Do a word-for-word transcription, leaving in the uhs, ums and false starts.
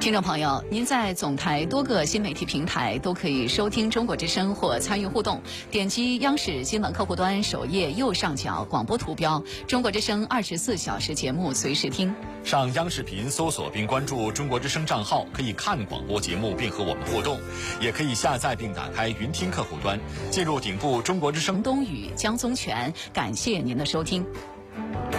听众朋友，您在总台多个新媒体平台都可以收听中国之声或参与互动，点击央视新闻客户端首页右上角广播图标，中国之声二十四小时节目随时听。 上央视频搜索并关注中国之声账号，可以看广播节目并和我们互动，也可以下载并打开云听客户端，进入顶部中国之声。 东宇、江宗全，感谢您的收听。